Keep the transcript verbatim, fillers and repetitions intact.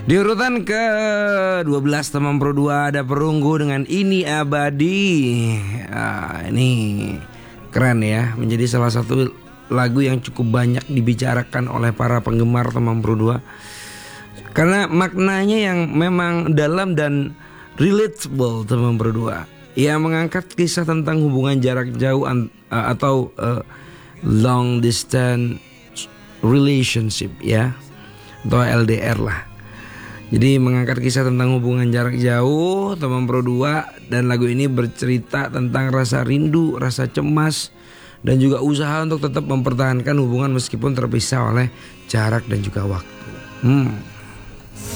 Di urutan ke dua belas teman Pro dua ada Perunggu dengan Ini Abadi. ah, Ini keren ya, menjadi salah satu lagu yang cukup banyak dibicarakan oleh para penggemar teman Pro dua, karena maknanya yang memang dalam dan relatable teman Pro dua. Ia mengangkat kisah tentang hubungan jarak jauh an, uh, atau uh, long distance relationship ya, atau L D R lah. Jadi mengangkat kisah tentang hubungan jarak jauh teman Pro dua, dan lagu ini bercerita tentang rasa rindu, rasa cemas, dan juga usaha untuk tetap mempertahankan hubungan meskipun terpisah oleh jarak dan juga waktu. Hmm.